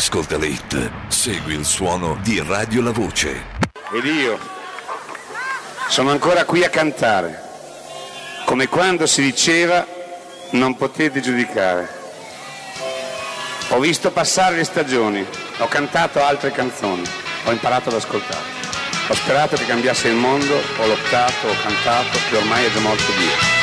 Ascolta le hit, segui il suono di Radio La Voce. Ed io sono ancora qui a cantare, come quando si diceva non potete giudicare. Ho visto passare le stagioni, ho cantato altre canzoni, ho imparato ad ascoltare. Ho sperato che cambiasse il mondo, ho lottato, ho cantato, che ormai è già morto Dio.